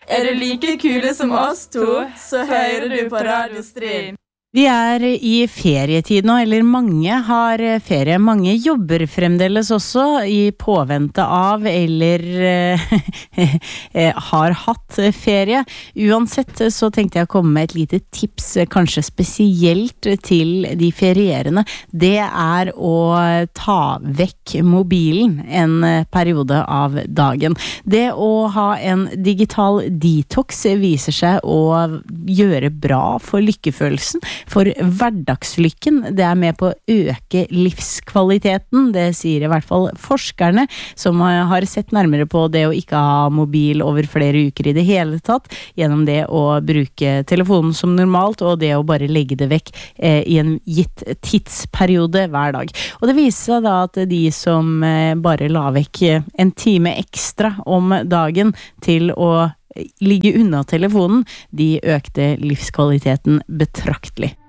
du like kule som oss to, så hører du på Radio Stryn. Vi I ferietid nå, eller mange har ferie. Mange jobber fremdeles også I påvente av, eller har hatt ferie. Uansett så tenkte jeg å komme med et lite tips, kanskje spesielt til de ferierende. Det å ta vekk mobilen en periode av dagen. Det å ha en digital detox viser seg å gjøre bra for lykkefølelsen, for hverdagslykken. Det med på å øke livskvaliteten, det sier I hvert fall forskerne som har sett nærmere på det å ikke ha mobil over flere uker I det hele tatt, gjennom det å bruke telefonen som normalt, og det å bare legge det vekk I en gitt tidsperiode hver dag. Og det viser seg da at de som bare la vekk en time ekstra om dagen til å ligge unna telefonen, de økte livskvaliteten betraktelig.